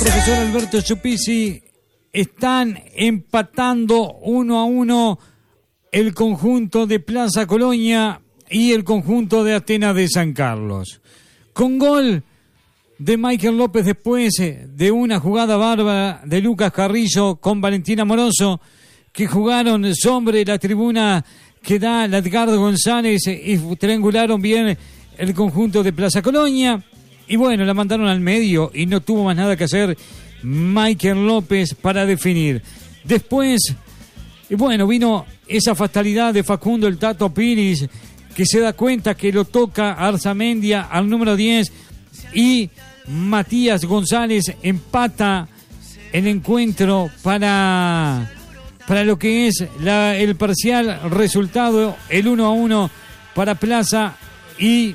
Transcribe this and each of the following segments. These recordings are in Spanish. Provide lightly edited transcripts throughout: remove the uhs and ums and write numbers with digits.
Profesor Alberto Chupici, están empatando 1-1 el conjunto de Plaza Colonia y el conjunto de Atenas de San Carlos. Con gol de Michael López después de una jugada bárbara de Lucas Carrillo con Valentina Moroso, que jugaron sobre la tribuna que da Edgardo González y triangularon bien el conjunto de Plaza Colonia. Y bueno, la mandaron al medio y no tuvo más nada que hacer Michael López para definir. Después, y bueno, vino esa fatalidad de Facundo el Tato Piris, que se da cuenta que lo toca Arzamendia al número 10 y Matías González empata el encuentro para lo que es el parcial resultado, el 1-1 para Plaza y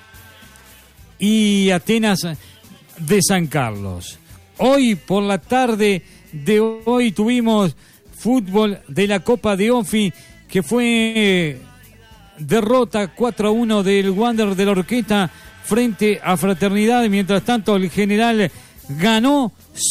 Atenas de San Carlos. Hoy por la tarde de hoy tuvimos fútbol de la Copa de Ofi, que fue derrota 4-1 del Wander de la Orquesta frente a Fraternidad. Mientras tanto, el General ganó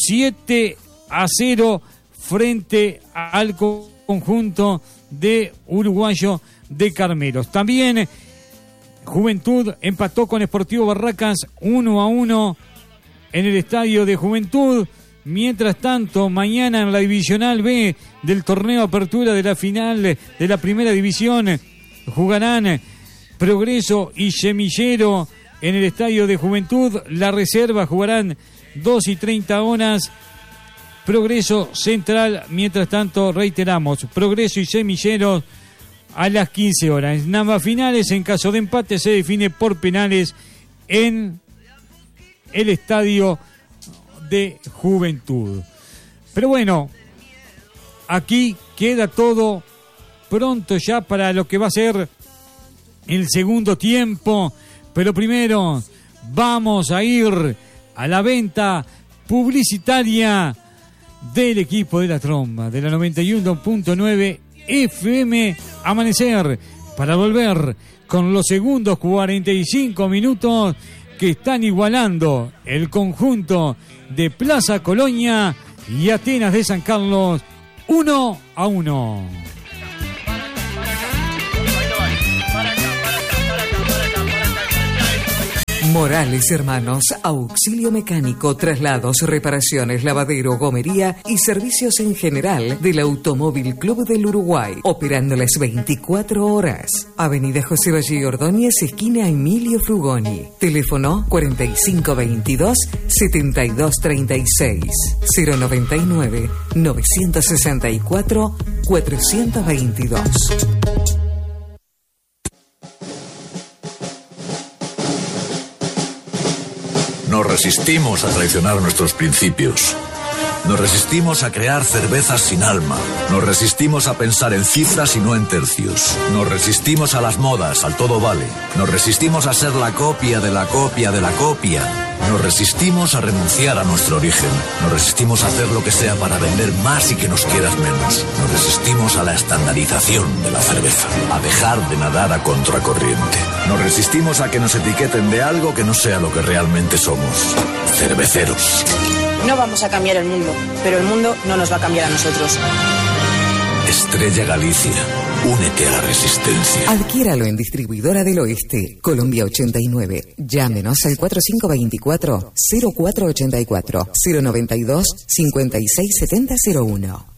7-0 frente al conjunto de Uruguayo de Carmelos. También Juventud empató con Sportivo Barracas 1-1 en el estadio de Juventud. Mientras tanto, mañana en la Divisional B del torneo Apertura de la final de la Primera División jugarán Progreso y Semillero en el estadio de Juventud. La Reserva jugarán 2:30 horas. Progreso Central, mientras tanto, reiteramos, Progreso y Semillero a las 15 horas. En ambas finales, en caso de empate, se define por penales en el estadio de Juventud. Pero bueno, aquí queda todo pronto ya para lo que va a ser el segundo tiempo. Pero primero vamos a ir a la venta publicitaria del equipo de la Tromba, de la 91.9 FM Amanecer, para volver con los segundos 45 minutos que están igualando el conjunto de Plaza Colonia y Atenas de San Carlos 1-1. Morales Hermanos, auxilio mecánico, traslados, reparaciones, lavadero, gomería y servicios en general del Automóvil Club del Uruguay, operando las 24 horas. Avenida José Valle Ordóñez, esquina Emilio Frugoni. Teléfono 4522-7236. 099-964-422. Nos resistimos a traicionar nuestros principios. Nos resistimos a crear cervezas sin alma. Nos resistimos a pensar en cifras y no en tercios. Nos resistimos a las modas, al todo vale. Nos resistimos a ser la copia de la copia de la copia. Nos resistimos a renunciar a nuestro origen. Nos resistimos a hacer lo que sea para vender más y que nos quieras menos. Nos resistimos a la estandarización de la cerveza, a dejar de nadar a contracorriente. Nos resistimos a que nos etiqueten de algo que no sea lo que realmente somos: cerveceros. No vamos a cambiar el mundo, pero el mundo no nos va a cambiar a nosotros. Estrella Galicia, únete a la resistencia. Adquiéralo en Distribuidora del Oeste, Colombia 89. Llámenos al 4524-0484, 092-567001.